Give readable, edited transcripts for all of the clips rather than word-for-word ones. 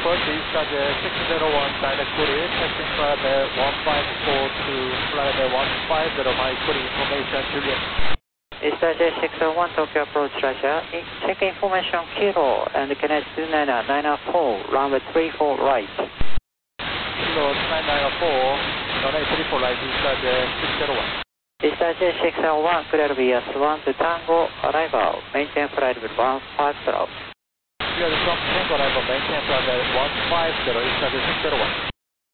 approach is 601 direct query, passing flight 154 to flight 150, my query information, Juliet. East J601 Tokyo approach Russia, check information Kilo and Kenneth 2994, runway 34 right. Kilo 2994, runway 34 right, East 601. East J601, clear BS1 to Tango, arrival, maintain flight with 150. Clear from Tango arrival, maintain flight 150, East 601.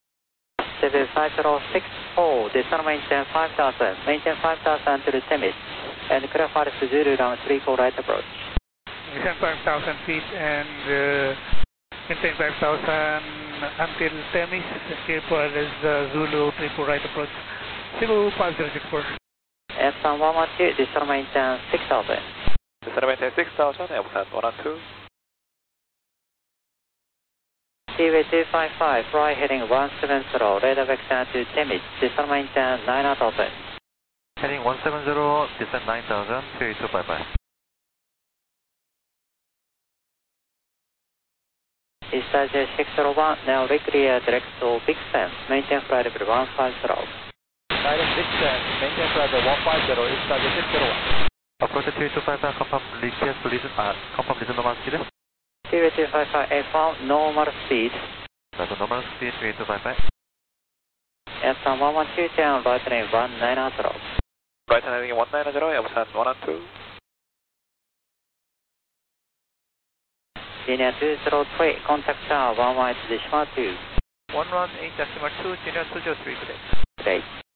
75064, descend maintain 5000, maintain 5000 to the Temis, and clear flight to Zulu, runway 34 right approach. Descend 5,000 feet and maintain 5,000 until Temis, clear for Zulu 34 right approach. Cebu 5064. Epson 112, descend maintain 6000. Descend maintain 6000, Epson 112. Seaway 255, fly heading 170, radar vector to Temis, descend maintain 9000. Heading 170, descend 9000, Seaway 255. East J601, now reclear direct to Big Sam, maintain flight level 150. Direct 610, maintain flight 150, East 601. Approach 3255, confirm listen normal speed. Seaway 255, F1, normal speed. That's normal speed, 3255. Epson 112, turn right lane 190. Right heading 190, Epson 112. Junior 203, contact tower 118 decimal 2. 118 decimal 2, Junior 203 today. Great.